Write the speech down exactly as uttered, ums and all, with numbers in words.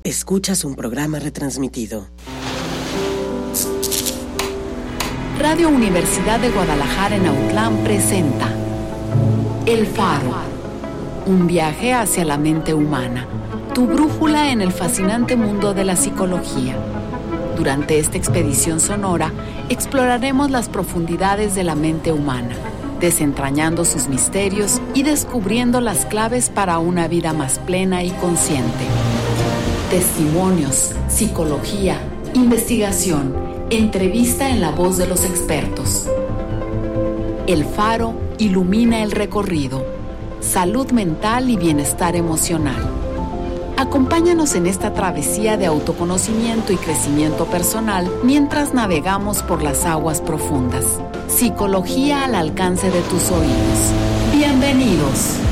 Escuchas un programa retransmitido. Radio Universidad de Guadalajara en Autlán presenta El Faro, un viaje hacia la mente humana, tu brújula en el fascinante mundo de la psicología. Durante esta expedición sonora, exploraremos las profundidades de la mente humana, desentrañando sus misterios y descubriendo las claves para una vida más plena y consciente. Testimonios, psicología, investigación, entrevista en la voz de los expertos. El Faro ilumina el recorrido. Salud mental y bienestar emocional. Acompáñanos en esta travesía de autoconocimiento y crecimiento personal mientras navegamos por las aguas profundas. Psicología al alcance de tus oídos. Bienvenidos.